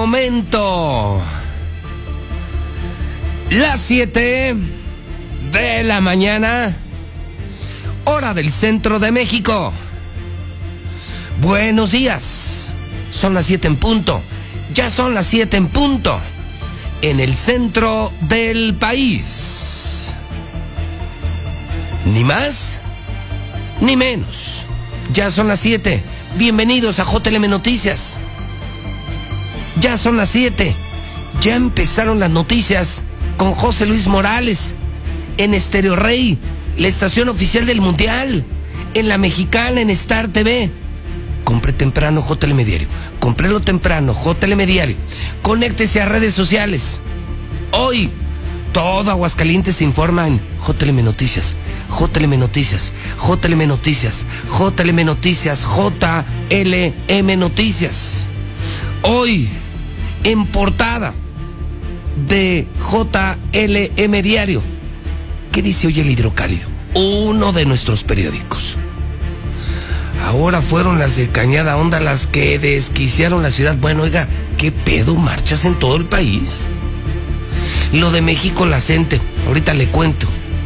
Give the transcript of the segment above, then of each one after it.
momento. Las 7 de la mañana, hora del centro de México. Buenos días. Son las 7 en punto. Ya son las 7 en punto. En el centro del país. Ni más, ni menos. Ya son las 7. Bienvenidos a JLM Noticias. Ya son las 7. Ya empezaron las noticias con José Luis Morales en Estéreo Rey, la estación oficial del Mundial, en La Mexicana, en Star TV. Compré temprano JLM Diario. Comprélo temprano JLM Diario. Conéctese a redes sociales. Hoy todo Aguascalientes se informa en JLM Noticias. JLM Noticias. JLM Noticias. JLM Noticias. JLM Noticias. Hoy en portada de JLM Diario. ¿Qué dice hoy el Hidrocálido? Uno de nuestros periódicos. Ahora fueron las de Cañada Honda las que desquiciaron la ciudad. Bueno, oiga, ¿qué pedo? ¿Marchas en todo el país? Lo de México, la CENTE. Ahorita le cuento.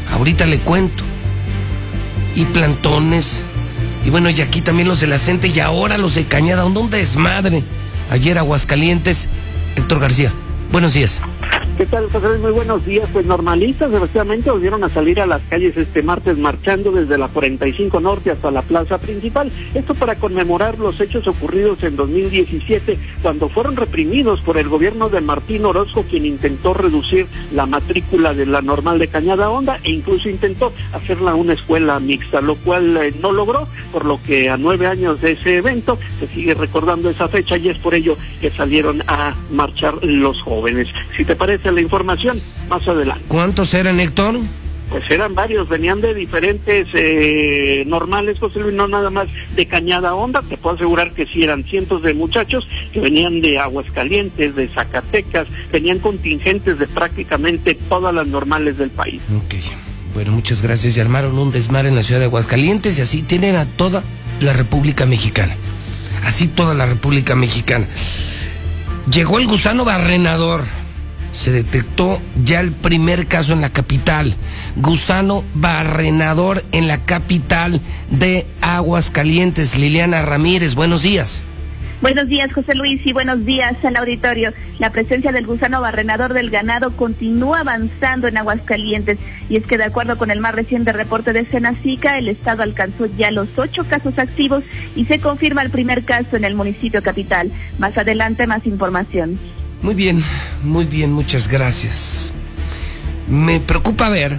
Y plantones. Y bueno, y aquí también los de la CENTE. Y ahora los de Cañada Honda. Un desmadre. Ayer Aguascalientes. Héctor García, buenos días. ¿Qué tal, José Luis? Muy buenos días. Pues normalistas, efectivamente, volvieron a salir a las calles este martes marchando desde la 45 Norte hasta la plaza principal. Esto para conmemorar los hechos ocurridos en 2017, cuando fueron reprimidos por el gobierno de Martín Orozco, quien intentó reducir la matrícula de la normal de Cañada Honda e incluso intentó hacerla una escuela mixta, lo cual no logró, por lo que a 9 años de ese evento se sigue recordando esa fecha y es por ello que salieron a marchar los jóvenes. Si te parece la información, más adelante. ¿Cuántos eran, Héctor? Pues eran varios, venían de diferentes normales, José Luis, no nada más de Cañada Honda. Te puedo asegurar que sí eran cientos de muchachos que venían de Aguascalientes, de Zacatecas, venían contingentes de prácticamente todas las normales del país. Ok, bueno, muchas gracias. Y armaron un desmadre en la ciudad de Aguascalientes y así tienen a toda la República Mexicana. Así toda la República Mexicana. Llegó el gusano barrenador. Se detectó ya el primer caso en la capital. Gusano barrenador en la capital de Aguascalientes. Liliana Ramírez, buenos días. Buenos días, José Luis, y buenos días al auditorio. La presencia del gusano barrenador del ganado continúa avanzando en Aguascalientes. Y es que de acuerdo con el más reciente reporte de Senacica, el estado alcanzó ya los 8 casos activos y se confirma el primer caso en el municipio capital. Más adelante, más información. Muy bien, muchas gracias. Me preocupa ver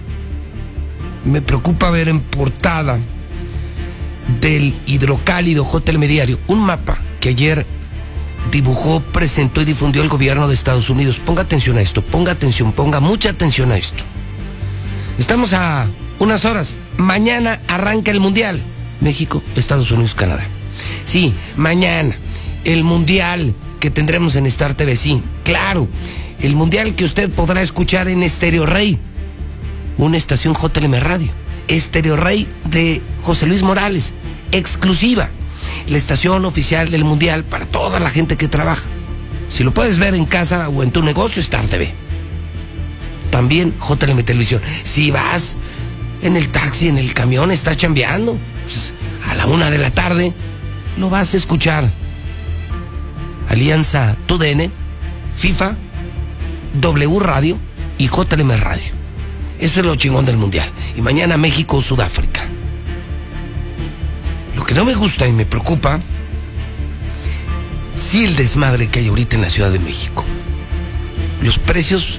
en portada del Hidrocálido JLM Diario un mapa que ayer dibujó, presentó y difundió el gobierno de Estados Unidos. Ponga atención a esto, ponga mucha atención a esto. Estamos a unas horas. Mañana arranca el Mundial. México, Estados Unidos, Canadá. Sí, mañana el Mundial que tendremos en Star TV, sí, claro, el Mundial que usted podrá escuchar en Estéreo Rey, una estación JLM Radio, Estéreo Rey de José Luis Morales, exclusiva, la estación oficial del Mundial para toda la gente que trabaja. Si lo puedes ver en casa o en tu negocio, Star TV. También JLM Televisión. Si vas en el taxi, en el camión, estás chambeando, pues, a la 1 de la tarde, lo vas a escuchar. Alianza TUDN, FIFA, W Radio y JLM Radio. Eso es lo chingón del Mundial. Y mañana México, Sudáfrica. Lo que no me gusta y me preocupa, sí, el desmadre que hay ahorita en la Ciudad de México. Los precios